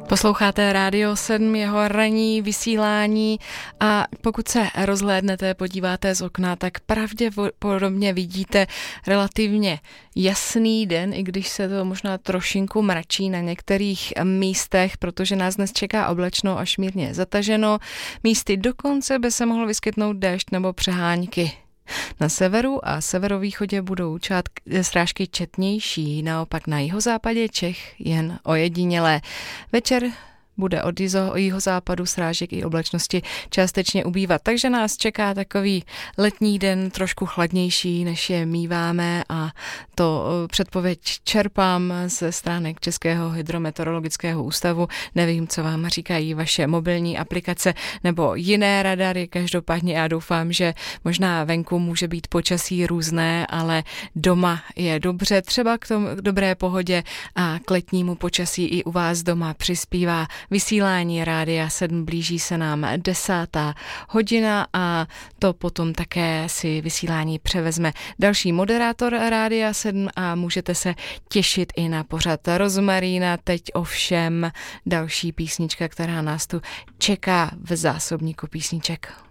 Posloucháte Rádio 7, jeho ranní vysílání a pokud se rozhlédnete, podíváte z okna, tak pravděpodobně vidíte relativně jasný den, i když se to možná trošinku mračí na některých místech, protože nás dnes čeká oblečno až mírně zataženo. Místy dokonce by se mohl vyskytnout déšť nebo přehánky. Na severu a severovýchodě budou srážky četnější, naopak na jihozápadě Čech jen ojedinělé. Večer bude od jihozápadu srážek i oblačnosti částečně ubývat, takže nás čeká takový letní den trošku chladnější, než je míváme, a to předpověď čerpám ze stránek Českého hydrometeorologického ústavu. Nevím, co vám říkají vaše mobilní aplikace nebo jiné radary, každopádně já doufám, že možná venku může být počasí různé, ale doma je dobře, třeba k dobré pohodě a k letnímu počasí i u vás doma přispívá vysílání Rádia 7, blíží se nám 10. hodina a to potom také si vysílání převezme další moderátor Rádia 7 a můžete se těšit i na pořad Rozmarína. Teď ovšem další písnička, která nás tu čeká v zásobníku písniček.